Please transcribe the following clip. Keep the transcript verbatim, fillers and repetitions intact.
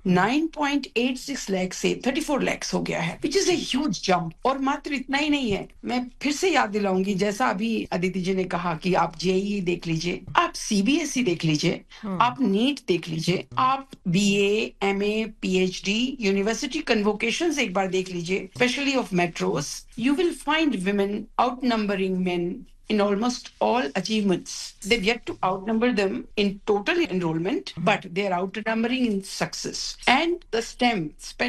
Nine point eight six lakh से thirty four lakh हो गया है, which is a huge jump. और मात्र इतना ही नहीं है, मैं फिर से याद दिलाऊंगी, जैसा अभी अदिति जी ने कहा कि आप जेईई देख लीजिए, आप सीबीएसई देख लीजिए, आप नीट देख लीजिए, आप बीए, एमए, पीएचडी, यूनिवर्सिटी कन्वोकेशंस एक बार देख लीजिए, specially of metros, you will find women outnumbering men in almost all achievements. They've yet to outnumber them in total enrollment, but they're outnumbering in success. And the STEM,